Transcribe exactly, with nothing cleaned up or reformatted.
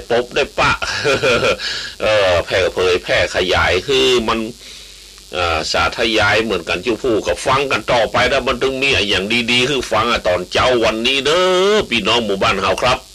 ปบได้ปะเออแพร่เผยแพร่ขยายคือมันสาธยายเหมือนกันจิ้วผู้กับฟังกันต่อไปแล้วมันต้องมีอย่างดีๆคือฟังตอนเจ้าวันนี้เด้อพี่น้องหมู่บ้านเฮาครับ